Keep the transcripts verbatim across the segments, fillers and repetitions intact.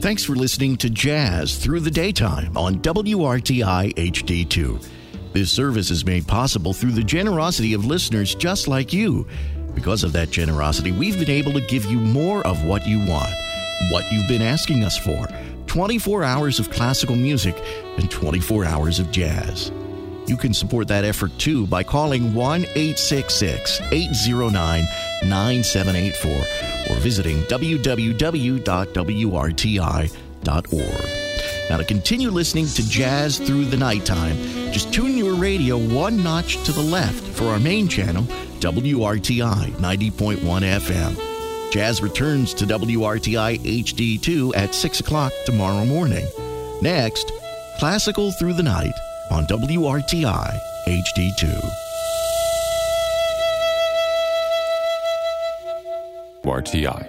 Thanks for listening to Jazz Through the Daytime on W R T I H D two. This service is made possible through the generosity of listeners just like you. Because of that generosity, we've been able to give you more of what you want, what you've been asking us for. twenty-four hours of classical music and twenty-four hours of jazz. You can support that effort too by calling one eight six six, eight zero nine, nine seven eight four or visiting w w w dot w r t i dot org. Now, to continue listening to Jazz Through the Nighttime, just tune your radio one notch to the left for our main channel, W R T I ninety point one F M. Jazz returns to W R T I H D two at six o'clock tomorrow morning. Next, Classical Through the Night on W R T I H D two. W R T I.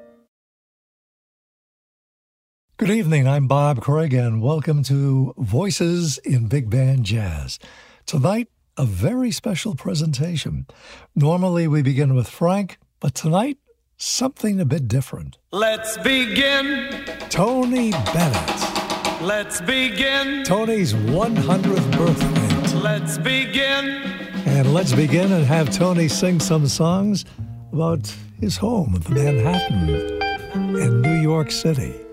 Good evening, I'm Bob Craig, and welcome to Voices in Big Band Jazz. Tonight, a very special presentation. Normally, we begin with Frank, but tonight, something a bit different. Let's begin. Tony Bennett. Let's begin. Tony's one hundredth birthday. Let's begin. And let's begin and have Tony sing some songs about his home in Manhattan and New York City.